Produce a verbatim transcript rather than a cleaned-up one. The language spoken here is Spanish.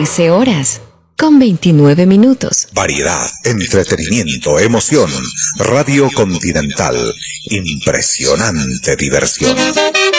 trece horas, con veintinueve minutos. Variedad, entretenimiento, emoción. Radio Continental. Impresionante diversión.